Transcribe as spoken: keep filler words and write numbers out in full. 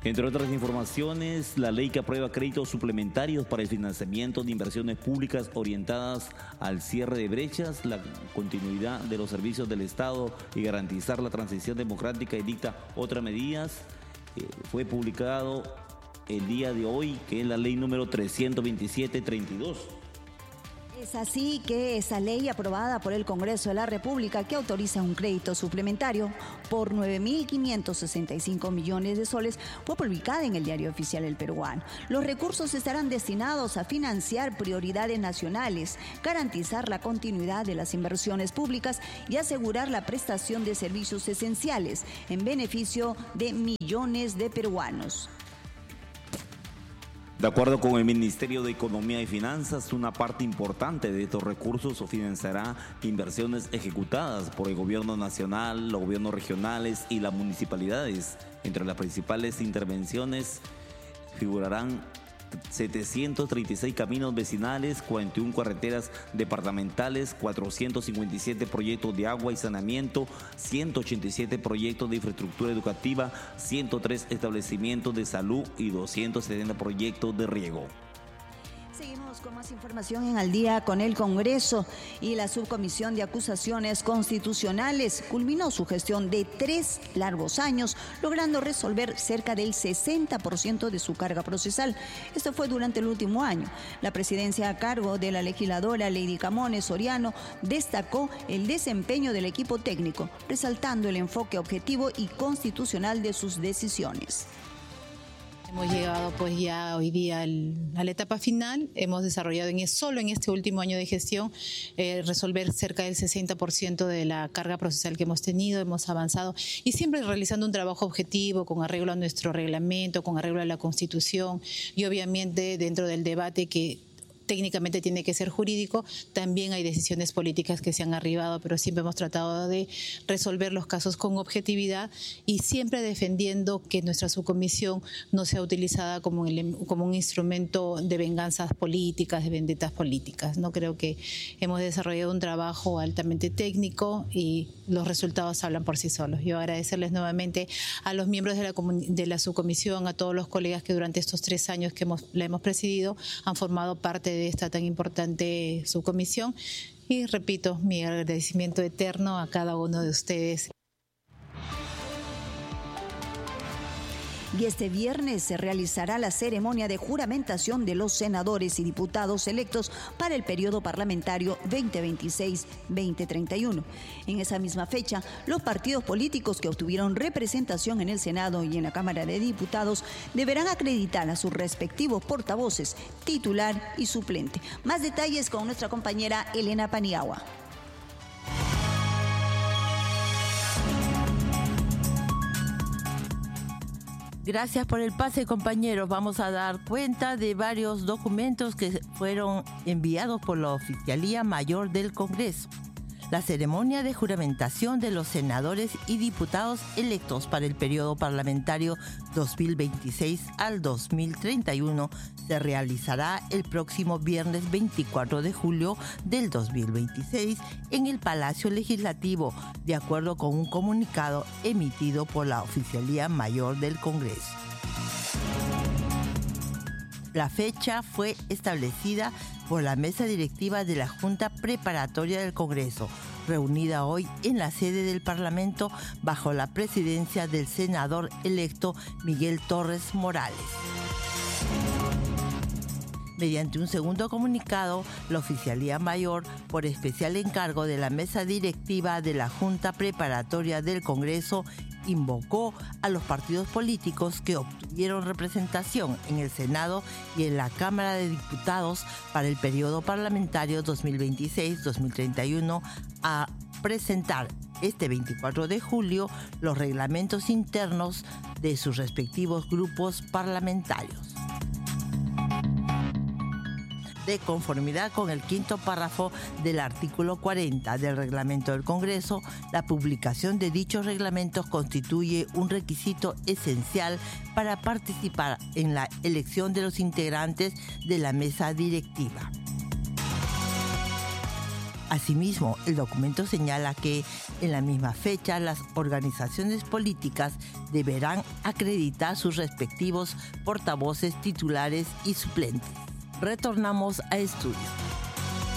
Entre otras informaciones, la ley que aprueba créditos suplementarios para el financiamiento de inversiones públicas orientadas al cierre de brechas, la continuidad de los servicios del Estado y garantizar la transición democrática y dicta otras medidas, eh, fue publicado el día de hoy, que es la ley número trescientos veintisiete treinta y dos. Es así que esa ley aprobada por el Congreso de la República, que autoriza un crédito suplementario por nueve mil quinientos sesenta y cinco millones de soles, fue publicada en el Diario Oficial El Peruano. Los recursos estarán destinados a financiar prioridades nacionales, garantizar la continuidad de las inversiones públicas y asegurar la prestación de servicios esenciales en beneficio de millones de peruanos. De acuerdo con el Ministerio de Economía y Finanzas, una parte importante de estos recursos financiará inversiones ejecutadas por el gobierno nacional, los gobiernos regionales y las municipalidades. Entre las principales intervenciones figurarán setecientos treinta y seis caminos vecinales, cuarenta y una carreteras departamentales, cuatrocientos cincuenta y siete proyectos de agua y saneamiento, ciento ochenta y siete proyectos de infraestructura educativa, ciento tres establecimientos de salud y doscientos setenta proyectos de riego. Seguimos con más información en Al Día con el Congreso, y la Subcomisión de Acusaciones Constitucionales culminó su gestión de tres largos años, logrando resolver cerca del sesenta por ciento de su carga procesal. Esto fue durante el último año. La presidencia a cargo de la legisladora Lady Camones Soriano destacó el desempeño del equipo técnico, resaltando el enfoque objetivo y constitucional de sus decisiones. Hemos llegado pues ya hoy día al, a la etapa final. Hemos desarrollado en, solo en este último año de gestión eh, resolver cerca del sesenta por ciento de la carga procesal que hemos tenido. Hemos avanzado y siempre realizando un trabajo objetivo con arreglo a nuestro reglamento, con arreglo a la Constitución y obviamente dentro del debate que técnicamente tiene que ser jurídico, también hay decisiones políticas que se han arribado, pero siempre hemos tratado de resolver los casos con objetividad y siempre defendiendo que nuestra subcomisión no sea utilizada como, un, como un instrumento de venganzas políticas, de vendetas políticas. No creo que hemos desarrollado un trabajo altamente técnico y los resultados hablan por sí solos. Yo agradecerles nuevamente a los miembros de la, de la subcomisión, a todos los colegas que durante estos tres años que hemos, la hemos presidido han formado parte de esta tan importante subcomisión y repito mi agradecimiento eterno a cada uno de ustedes. Y este viernes se realizará la ceremonia de juramentación de los senadores y diputados electos para el periodo parlamentario veinte veintiséis veinte treinta y uno. En esa misma fecha, los partidos políticos que obtuvieron representación en el Senado y en la Cámara de Diputados deberán acreditar a sus respectivos portavoces, titular y suplente. Más detalles con nuestra compañera Elena Paniagua. Gracias por el pase, compañeros. Vamos a dar cuenta de varios documentos que fueron enviados por la Oficialía Mayor del Congreso. La ceremonia de juramentación de los senadores y diputados electos para el periodo parlamentario dos mil veintiséis al dos mil treinta y uno se realizará el próximo viernes veinticuatro de julio del dos mil veintiséis en el Palacio Legislativo, de acuerdo con un comunicado emitido por la Oficialía Mayor del Congreso. La fecha fue establecida por la mesa directiva de la Junta Preparatoria del Congreso, reunida hoy en la sede del Parlamento bajo la presidencia del senador electo Miguel Torres Morales. Mediante un segundo comunicado, la Oficialía Mayor, por especial encargo de la mesa directiva de la Junta Preparatoria del Congreso, invocó a los partidos políticos que obtuvieron representación en el Senado y en la Cámara de Diputados para el periodo parlamentario dos mil veintiséis dos mil treinta y uno a presentar este veinticuatro de julio los reglamentos internos de sus respectivos grupos parlamentarios. De conformidad con el quinto párrafo del artículo cuarenta del reglamento del Congreso, la publicación de dichos reglamentos constituye un requisito esencial para participar en la elección de los integrantes de la mesa directiva. Asimismo, el documento señala que en la misma fecha las organizaciones políticas deberán acreditar sus respectivos portavoces, titulares y suplentes. Retornamos a estudio.